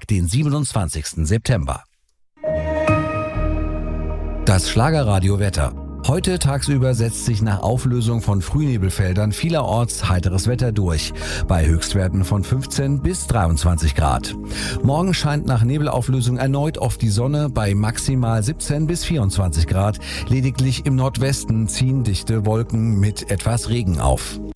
Donnerstag, den 27. September. Das Schlagerradio-Wetter. Heute tagsüber setzt sich nach Auflösung von Frühnebelfeldern vielerorts heiteres Wetter durch, bei Höchstwerten von 15 bis 23 Grad. Morgen scheint nach Nebelauflösung erneut oft die Sonne bei maximal 17 bis 24 Grad. Lediglich im Nordwesten ziehen dichte Wolken mit etwas Regen auf.